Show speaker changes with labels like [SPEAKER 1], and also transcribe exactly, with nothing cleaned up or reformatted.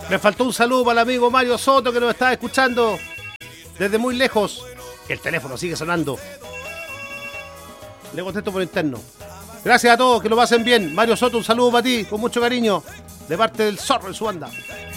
[SPEAKER 1] Me faltó un saludo para el amigo Mario Soto que nos está escuchando desde muy lejos. El teléfono sigue sonando. Le contesto por interno. Gracias a todos, que lo pasen bien. Mario Soto, un saludo para ti, con mucho cariño, de parte del Zorro en su banda.